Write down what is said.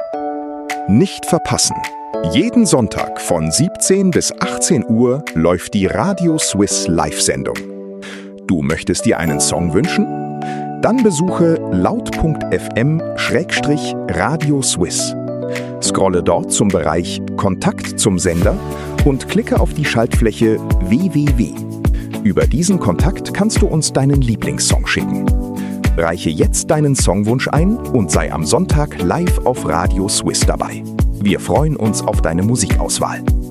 Nicht verpassen. Jeden Sonntag von 17 bis 18 Uhr läuft die Radio Swiss Live-Sendung. Du möchtest dir einen Song wünschen? Dann besuche laut.fm/Radio Swiss. Scrolle dort zum Bereich Kontakt zum Sender und klicke auf die Schaltfläche www. Über diesen Kontakt kannst du uns deinen Lieblingssong schicken. Reiche jetzt deinen Songwunsch ein und sei am Sonntag live auf Radio Swiss dabei. Wir freuen uns auf deine Musikauswahl.